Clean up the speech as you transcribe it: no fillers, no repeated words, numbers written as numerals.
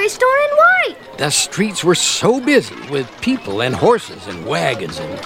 grocery store in white. The streets were so busy with people and horses and wagons and